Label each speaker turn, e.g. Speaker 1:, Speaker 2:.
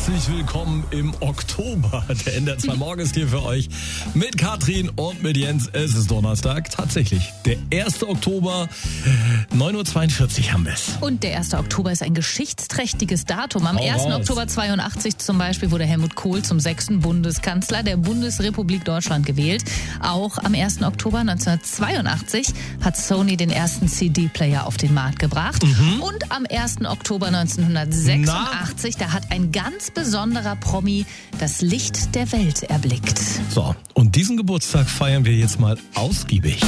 Speaker 1: Herzlich willkommen im Oktober. Der NDR 2 Morgen ist hier für euch mit Katrin und mit Jens. Es ist Donnerstag, tatsächlich. Der 1. Oktober, 9.42 Uhr haben wir es.
Speaker 2: Und der 1. Oktober ist ein geschichtsträchtiges Datum. Am 1. Oktober 82 zum Beispiel wurde Helmut Kohl zum 6. Bundeskanzler der Bundesrepublik Deutschland gewählt. Auch am 1. Oktober 1982 hat Sony den ersten CD-Player auf den Markt gebracht. Und am 1. Oktober 1986, da hat ein ganz besonderer Promi das Licht der Welt erblickt.
Speaker 1: So, und diesen Geburtstag feiern wir jetzt mal ausgiebig.